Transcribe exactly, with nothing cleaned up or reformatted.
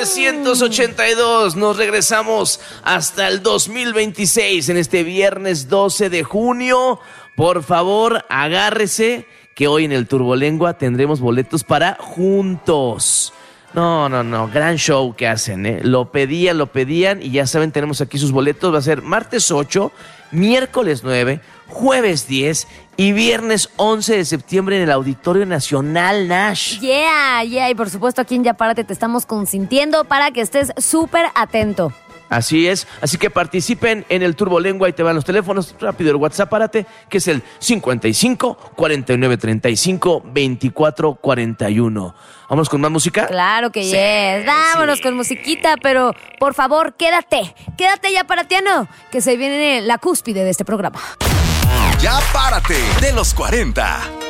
novecientos ochenta y dos. Nos regresamos hasta el dos mil veintiséis en este viernes doce de junio. Por favor, agárrese que hoy en el Turbolengua tendremos boletos para Juntos. No, no, no, gran show que hacen, ¿eh? Lo pedían, lo pedían y ya saben, tenemos aquí sus boletos. Va a ser martes ocho, miércoles nueve, jueves diez y viernes once de septiembre en el Auditorio Nacional, Nash. Yeah, yeah, y por supuesto aquí en Ya Párate te estamos consintiendo para que estés súper atento. Así es, así que participen en el Turbolengua y te van los teléfonos. Rápido, el WhatsApp, párate, que es el cincuenta y cinco, cuarenta y nueve, treinta y cinco, veinticuatro, cuarenta y uno. ¿Vamos con más música? Claro que sí, yes. Vámonos sí. con musiquita, pero por favor, quédate. Quédate ya, Paratiano, que se viene la cúspide de este programa. Ya Párate de los cuarenta.